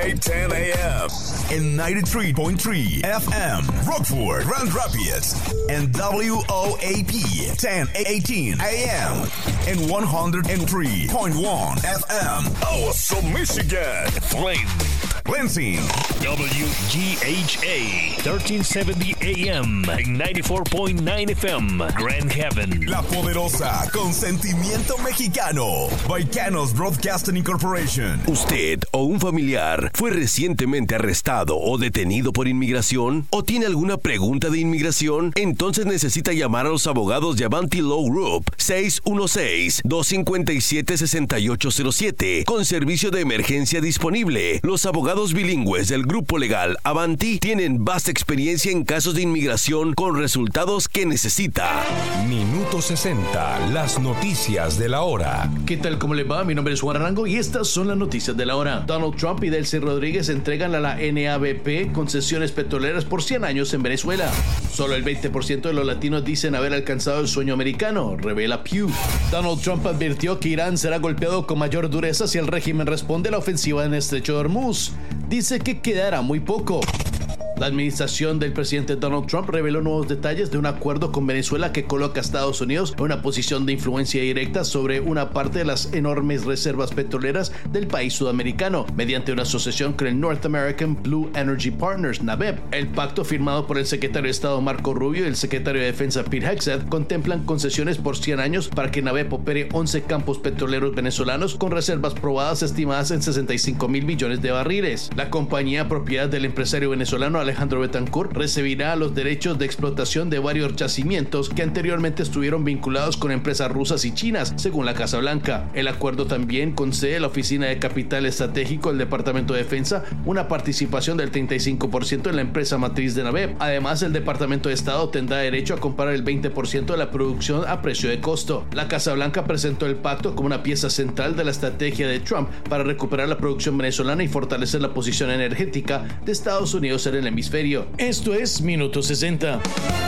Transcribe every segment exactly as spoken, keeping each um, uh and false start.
Weekday ten a.m. in ninety-three point three F M, Rockford, Grand Rapids, and W O A P ten eighteen A M in one hundred three point one F M, Awesome, Michigan, Flint, Lansing, W G H A thirteen seventy A M and ninety-four point nine F M, Grand Haven. La poderosa, con sentimiento mexicano, Baicanos Broadcasting Incorporation. ¿Usted o un familiar fue recientemente arrestado o detenido por inmigración? ¿O tiene alguna pregunta de inmigración? Entonces necesita llamar a los abogados de Avanti Law Group seis uno seis, dos cinco siete, seis ocho cero siete con servicio de emergencia disponible. Los abogados bilingües del grupo legal Avanti tienen vasta experiencia en casos de inmigración con resultados que necesita. Minuto sesenta, las noticias de la hora. ¿Qué tal? ¿Cómo le va? Mi nombre es Juan Arango y estas son las noticias de la hora. Donald Trump y Delcy Rodríguez entregan a la N A B P concesiones petroleras por cien años en Venezuela. Solo el veinte por ciento de los latinos dicen haber alcanzado el sueño americano, revela Pew. Donald Trump advirtió que Irán será golpeado con mayor dureza si el régimen responde a la ofensiva en el Estrecho de Hormuz. Dice que quedará muy poco. La administración del presidente Donald Trump reveló nuevos detalles de un acuerdo con Venezuela que coloca a Estados Unidos en una posición de influencia directa sobre una parte de las enormes reservas petroleras del país sudamericano, mediante una asociación con el North American Blue Energy Partners, NABEP. El pacto firmado por el secretario de Estado Marco Rubio y el secretario de Defensa Pete Hegseth contemplan concesiones por cien años para que NABEP opere once campos petroleros venezolanos con reservas probadas estimadas en sesenta y cinco mil millones de barriles. La compañía, propiedad del empresario venezolano Alejandro Betancourt, recibirá los derechos de explotación de varios yacimientos que anteriormente estuvieron vinculados con empresas rusas y chinas, según la Casa Blanca. El acuerdo también concede a la Oficina de Capital Estratégico del Departamento de Defensa una participación del treinta y cinco por ciento en la empresa matriz de NABEP. Además, el Departamento de Estado tendrá derecho a comprar el veinte por ciento de la producción a precio de costo. La Casa Blanca presentó el pacto como una pieza central de la estrategia de Trump para recuperar la producción venezolana y fortalecer la posición energética de Estados Unidos en el hemisferio. Esto es Minuto sesenta.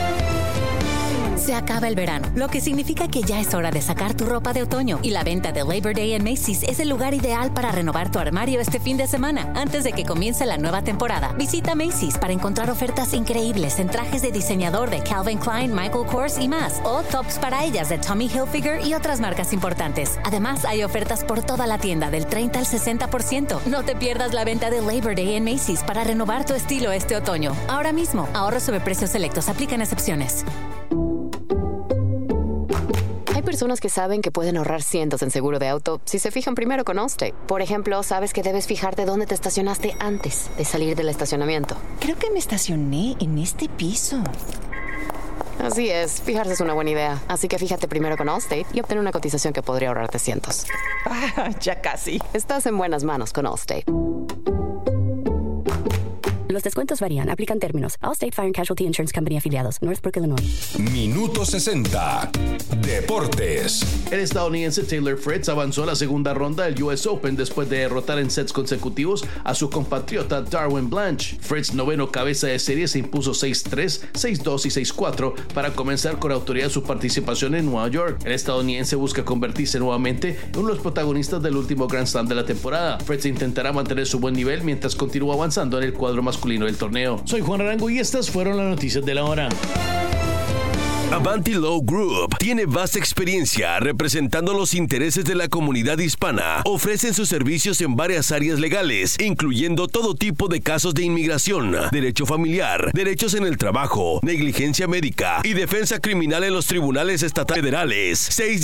Se acaba el verano, lo que significa que ya es hora de sacar tu ropa de otoño, y la venta de Labor Day en Macy's es el lugar ideal para renovar tu armario este fin de semana. Antes de que comience la nueva temporada, visita Macy's para encontrar ofertas increíbles en trajes de diseñador de Calvin Klein, Michael Kors y más, o tops para ellas de Tommy Hilfiger y otras marcas importantes. Además, hay ofertas por toda la tienda del treinta al sesenta por ciento. No te pierdas la venta de Labor Day en Macy's para renovar tu estilo este otoño. Ahora mismo, ahorros sobre precios selectos, aplican excepciones. Hay personas que saben que pueden ahorrar cientos en seguro de auto si se fijan primero con Allstate. Por ejemplo, sabes que debes fijarte dónde te estacionaste antes de salir del estacionamiento. Creo que me estacioné en este piso. Así es, fijarse es una buena idea. Así que fíjate primero con Allstate y obtén una cotización que podría ahorrarte cientos. Ah, ya casi. Estás en buenas manos con Allstate. Los descuentos varían. Aplican términos. Allstate Fire and Casualty Insurance Company afiliados. Northbrook, Illinois. Minuto sesenta. Deportes. El estadounidense Taylor Fritz avanzó a la segunda ronda del U S Open después de derrotar en sets consecutivos a su compatriota Darwin Blanche. Fritz, noveno cabeza de serie, se impuso seis tres, seis dos y seis cuatro para comenzar con autoridad su participación en Nueva York. El estadounidense busca convertirse nuevamente en uno de los protagonistas del último Grand Slam de la temporada. Fritz intentará mantener su buen nivel mientras continúa avanzando en el cuadro masculino del torneo. Soy Juan Arango y estas fueron las noticias de la hora. Avanti Law Group tiene vasta experiencia representando los intereses de la comunidad hispana. Ofrecen sus servicios en varias áreas legales, incluyendo todo tipo de casos de inmigración, derecho familiar, derechos en el trabajo, negligencia médica y defensa criminal en los tribunales estatales federales. seis